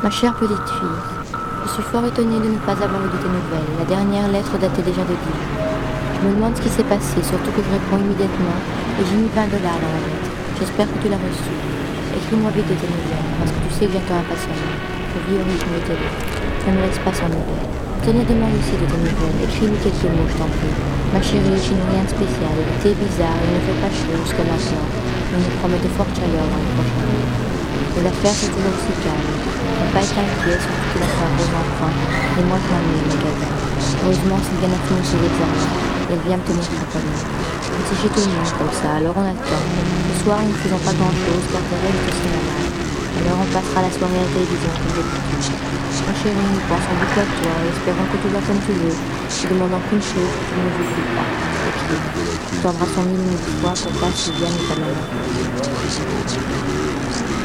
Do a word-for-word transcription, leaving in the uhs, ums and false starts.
Ma chère petite fille, je suis fort étonnée de ne pas avoir eu de tes nouvelles. La dernière lettre datait déjà de dix. Je me demande ce qui s'est passé, surtout que je réponds immédiatement et j'ai mis vingt dollars dans la lettre. J'espère que tu l'as reçue. Écris-moi vite de tes nouvelles, parce que tu sais que j'attends impatiemment. Je vis au rythme de télé. Je ne me laisse pas sans nouvelles. Tenez, demande aussi de tes nouvelles. Écris-lui quelques mots, je t'en prie. Ma chérie, je n'ai rien de spécial. L'été est bizarre, il ne fait pas chaud jusqu'à maintenant. Mais il nous promet de fortes chaleurs dans les prochains jours. De l'affaire, c'est toujours aussi calme. Papa est inquiet, surtout qu'il a fait un gros emprunt. Et moi, je m'ennuie au magasin. Heureusement, Sylviane a fini ses examens. Et elle vient me tenir compagnie. On s'est chez tout le monde comme ça, alors on attend. Ce soir, nous ne faisons pas grand-chose, car Thérèse est aussi malade. Alors on passera la soirée à la télévision comme d'habitude. Ma chérie, nous pensons beaucoup à toi et espérons que tout va comme tu veux. Te demandons qu'une chose, que tu ne nous oublies pas. Et puis, nous t'embrassons mille et mille fois, papa, Sylviane et ta maman.